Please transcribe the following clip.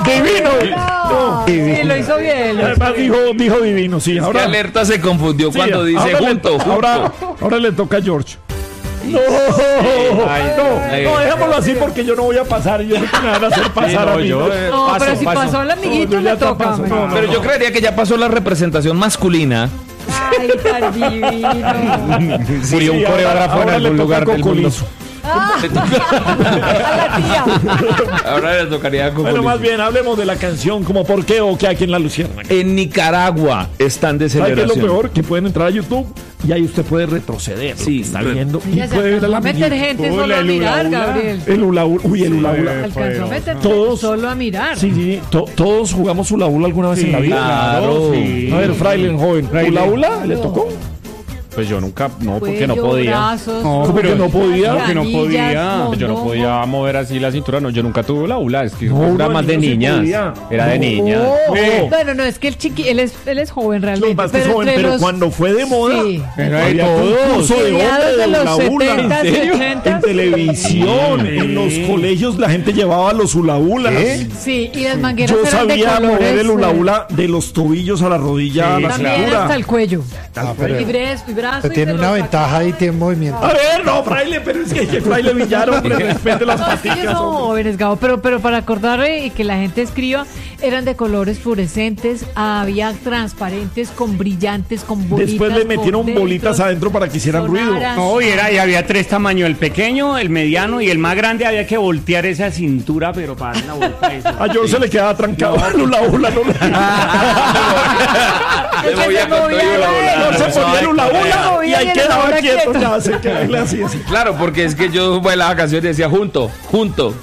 Divino. No. Sí, lo hizo bien. Además dijo divino, sí. Ahora Alerta se confundió cuando dice junto. Ahora le toca a George. No, dejémoslo así porque yo no voy a pasar. Yo sé que me van a hacer pasar a mí. No, pero si pasó el amiguito, le toca. Pero yo creería que ya pasó la representación masculina. Ay, tan divino. Murió un coreógrafo en algún lugar del mundo. A la tía. Ahora le tocaría con Bueno, más bien hablemos de la canción, como por qué o qué hay en la Luciérnaga. En Nicaragua están de ¿Sabe qué es celebración. lo peor? Que pueden entrar a YouTube y ahí usted puede retroceder. Sí, está viendo. Y Ya se puede ver alcanzó a a meter gente solo a mirar, Gabriel. el hula hula. Uy, el hula hula. Alcanzó a meter Todos- solo a mirar. Sí, todos jugamos hula hula alguna vez en la vida. Claro. Sí. A ver, Fraile, joven. ¿Hula hula le tocó? Pues yo nunca, no, porque no Cuello, podía. brazos, No, pero no podía. Porque no podía. Canillas, Yo no mondongo. podía mover así la cintura. No, yo nunca tuve la hula. Es que No, era no, más de niño, sí niñas. podía. Era de No. niñas. Bueno, no, es que él es joven realmente. Lo más que es joven, entre pero los- cuando fue de moda, Sí. Era de había todos. concurso de Mediados hombre de de los hula hula. 70s y ¿En serio? 80s. En televisión, en los colegios la gente llevaba los hula hulas. Sí, y las mangueras Yo eran de sabía colores. mover el hula hula de los tobillos a la rodilla a la También cintura. hasta el cuello. pero- Y brazo, Pero tiene una ventaja y tiene movimiento. A ver, no, Fraile, pero es que Fraile Villar, hombre, respete las No, es que ellos paticas. son hombre. jóvenes, Gabo, pero para acordar y que la gente escriba, eran de colores fluorescentes, había transparentes, con brillantes, con bolitas. Después le metieron con bolitas dentro, adentro para que hicieran ruido. sonaran. No, y había tres tamaños, el pequeño, el mediano y el más grande. Había que voltear esa cintura, pero para dar una vuelta. A George se le quedaba trancado el hula hula. No, Le voy a contar yo la bola. no se ponía el hula hula y ahí el quedaba hula quieto. quieto. Ya se quedaba así. Claro, porque es que yo bailaba canciones y decía junto, junto,